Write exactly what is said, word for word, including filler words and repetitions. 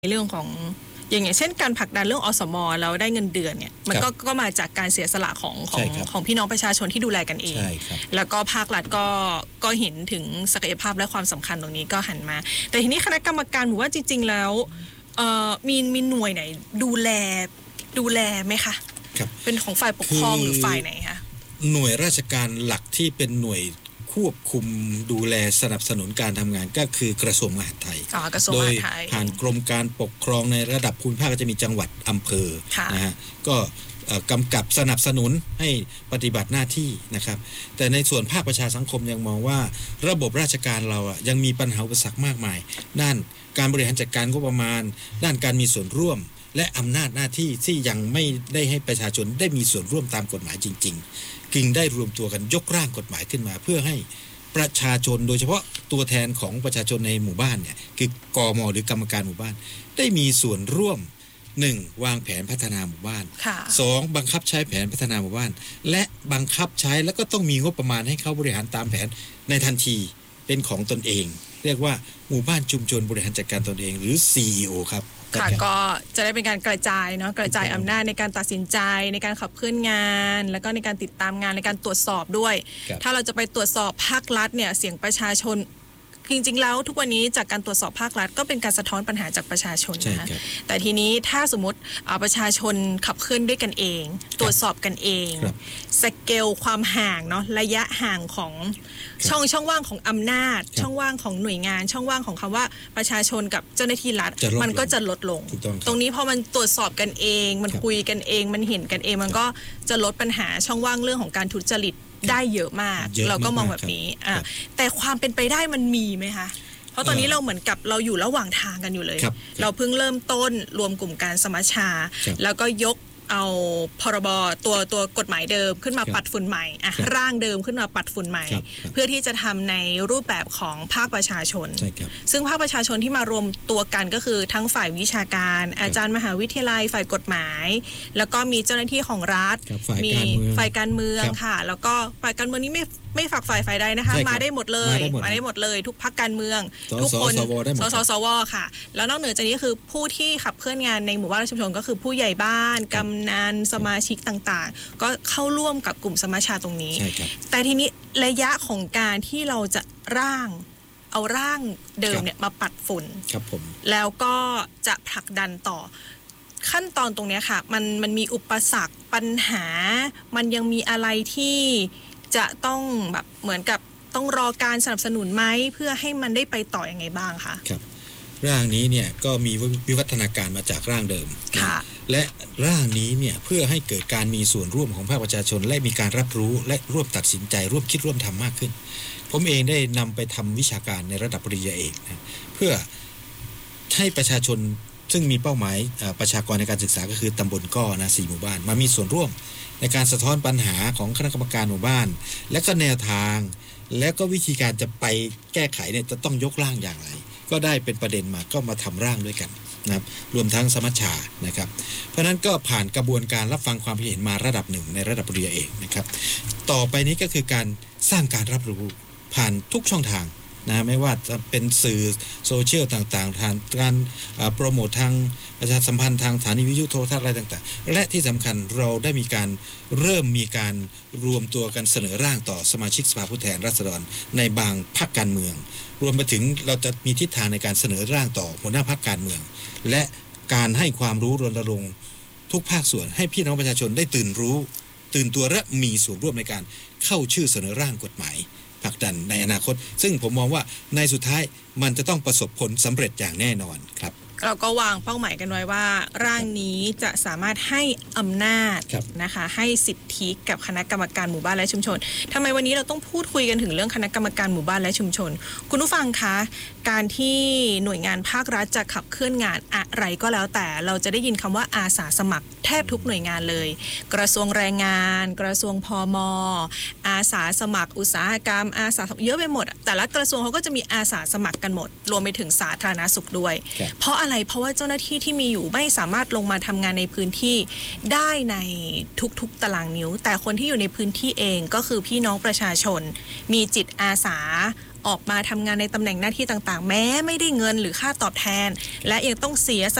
ในเรื่องของอย่างอย่างเช่นการผลักดันเรื่องอสม.แล้วได้เงินเดือนเนี่ยมันก็ก็มาจากการเสียสละของของของพี่น้องประชาชนที่ดูแลกันเองแล้วก็ภาครัฐก็ก็เห็นถึงศักยภาพและความสำคัญตรงนี้ก็หันมาแต่ทีนี้คณะกรรมการหมู่ว่าจริงๆแล้วมีมีหน่วยไหนดูแลดูแลไหมคะเป็นของฝ่ายปกครองหรือฝ่ายไหนคะหน่วยราชการหลักที่เป็นหน่วยควบคุมดูแลสนับสนุนการทำงานก็คือกระทรวงมหาดไทยโดยผ่านกรมการปกครองในระดับภูมิภาคก็จะมีจังหวัดอำเภอนะฮะก็กำกับสนับสนุนให้ปฏิบัติหน้าที่นะครับแต่ในส่วนภาคประชาสังคมยังมองว่าระบบราชการเราอ่ะยังมีปัญหาอุปสรรคมากมายด้านการบริหารจัดการงบประมาณด้านการมีส่วนร่วมและอำนาจหน้าที่ที่ยังไม่ได้ให้ประชาชนได้มีส่วนร่วมตามกฎหมายจริงๆจึงได้รวมตัวกันยกร่างกฎหมายขึ้นมาเพื่อให้ประชาชนโดยเฉพาะตัวแทนของประชาชนในหมู่บ้านเนี่ยคือกม.หรือกรรมการหมู่บ้านได้มีส่วนร่วมหนึ่งวางแผนพัฒนาหมู่บ้านสองบังคับใช้แผนพัฒนาหมู่บ้านและบังคับใช้แล้วก็ต้องมีงบประมาณให้เขาบริหารตามแผนในทันทีเป็นของตนเองเรียกว่าหมู่บ้านชุมชนบริหารจัดการตนเองหรือ ซี อี โอ ครับค่ะก็จะได้เป็นการกระจายเนาะกระจายอำนาจในการตัดสินใจในการขับเคลื่อนงานแล้วก็ในการติดตามงานในการตรวจสอบด้วยถ้าเราจะไปตรวจสอบภาครัฐเนี่ยเสียงประชาชนจริงๆแล้วทุกวันนี้จากการตรวจสอบภาครัฐก็เป็นการสะท้อนปัญหาจากประชาชนนะแต่ทีนี้ถ้าสมมติประชาชนขับเคลื่อนด้วยกันเองตรวจสอบกันเองสเกลความห่างเนาะระยะห่างของช่องช่องว่างของอำนาจช่องว่างของหน่วยงานช่องว่างของคำว่าประชาชนกับเจ้าหน้าที่รัฐมันก็จะลดลงตรงนี้พอมันตรวจสอบกันเองมันคุยกันเองมันเห็นกันเองมันก็จะลดปัญหาช่องว่างเรื่องของการทุจริตได้เยอะมากเราก็มองแบบนี้อ่ะแต่ความเป็นไปได้มันมีไหมคะเพราะตอนนี้เราเหมือนกับเราอยู่ระหว่างทางกันอยู่เลยเราเพิ่งเริ่มต้นรวมกลุ่มการสมัชชาแล้วก็ยกเอาพรบตัวตัวกฎหมายเดิมขึ้นมาปัดฝุ่นใหม่อ่ะร่างเดิมขึ้นมาปัดฝุ่นใหม่เพื่อที่จะทำในรูปแบบของภาคประชาชนซึ่งภาคประชาชนที่มารวมตัวกันก็คือทั้งฝ่ายวิชาการอาจารย์มหาวิทยาลัยฝ่ายกฎหมายแล้วก็มีเจ้าหน้าที่ของรัฐมีฝ่ายการเมืองค่ะแล้วก็ฝ่ายการเมืองนี้ไม่ไม่ฝักฝ่ายฝ่ายใดนะคะมาได้หมดเลยมาได้หมดเลยทุกพรรคการเมืองทุกคนสสสวค่ะแล้วนอกเหนือจากนี้คือผู้ที่ขับเคลื่อนงานในหมู่บ้านชุมชนก็คือผู้ใหญ่บ้านกำนันสมาชิกต่างๆก็เข้าร่วมกับกลุ่มสมัชชาตรงนี้แต่ทีนี้ระยะของการที่เราจะร่างเอาร่างเดิมเนี่ยมาปัดฝุ่นแล้วก็จะผลักดันต่อขั้นตอนตรงนี้ค่ะมันมันมีอุปสรรคปัญหามันยังมีอะไรที่จะต้องแบบเหมือนกับต้องรอการสนับสนุนไหมเพื่อให้มันได้ไปต่ออยังไงบ้างคะครับร่างนี้เนี่ยก็มีวิวัฒนาการมาจากร่างเดิมและร่างนี้เนี่ยเพื่อให้เกิดการมีส่วนร่วมของภาคประชาชนและมีการรับรู้และร่วมตัดสินใจร่วมคิดร่วมทำมากขึ้นผมเองได้นำไปทำวิชาการในระดับปริญญาเอกนะเพื่อให้ประชาชนซึ่งมีเป้าหมายประชากรในการศึกษาก็คือตำบลก้อนะสี่หมู่บ้านมามีส่วนร่วมในการสะท้อนปัญหาของคณะกรรมการหมู่บ้านและก็แนวทางและก็วิธีการจะไปแก้ไขเนี่ยจะต้องยกร่างอย่างไรก็ได้เป็นประเด็นมาก็มาทำร่างด้วยกันนะครับรวมทั้งสมัชชานะครับเพราะนั้นก็ผ่านกระบวนการรับฟังความคิดเห็นมาระดับหนึ่งในระดับปริญญาเอกนะครับต่อไปนี้ก็คือการสร้างการรับรู้ผ่านทุกช่องทางนะไม่ว่าจะเป็นสื่อโซเชียลต่างๆทางการโปรโมททางประชาสัมพันธ์ทางสถานีวิทยุโทรทัศน์อะไรต่างๆและที่สำคัญเราได้มีการเริ่มมีการรวมตัวกันเสนอร่างต่อสมาชิกสภาผู้แทนราษฎรในบางพรรคการเมืองรวมไปถึงเราจะมีทิศทางในการเสนอร่างต่อหัวหน้าพรรคการเมืองและการให้ความรู้รณรงค์ทุกภาคส่วนให้พี่น้องประชาชนได้ตื่นรู้ตื่นตัวและมีส่วนร่วมในการเข้าชื่อเสนอร่างกฎหมายผลักดันในอนาคตซึ่งผมมองว่าในสุดท้ายมันจะต้องประสบผลสำเร็จอย่างแน่นอนครับเราก็วางเป้าหมายกันไว้ว่าร่างนี้จะสามารถให้อำนาจนะคะให้สิทธิกับคณะกรรมการหมู่บ้านและชุมชนทำไมวันนี้เราต้องพูดคุยกันถึงเรื่องคณะกรรมการหมู่บ้านและชุมชนคุณผู้ฟังคะการที่หน่วยงานภาครัฐจะขับเคลื่อนงานอะไรก็แล้วแต่เราจะได้ยินคำว่าอาสาสมัครแทบทุกหน่วยงานเลยกระทรวงแรงงานกระทรวงพม.อาสาสมัครอุตสาหกรรมอาสาเยอะไปหมดแต่ละกระทรวงเขาก็จะมีอาสาสมัครกันหมดรวมไปถึงสาธารณสุขด้วยเพราะอะไรเพราะว่าเจ้าหน้าที่ที่มีอยู่ไม่สามารถลงมาทำงานในพื้นที่ได้ในทุกๆตารางนิ้วแต่คนที่อยู่ในพื้นที่เองก็คือพี่น้องประชาชนมีจิตอาสาออกมาทำงานในตำแหน่งหน้าที่ต่างๆ แม้ไม่ได้เงินหรือค่าตอบแทน และยังต้องเสีย